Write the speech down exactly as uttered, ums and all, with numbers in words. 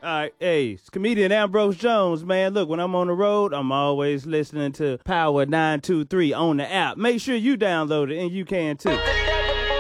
All right, hey, it's comedian Ambrose Jones, man. Look, when I'm on the road, I'm always listening to Power nine two three on the app. Make sure you download it, and you can too.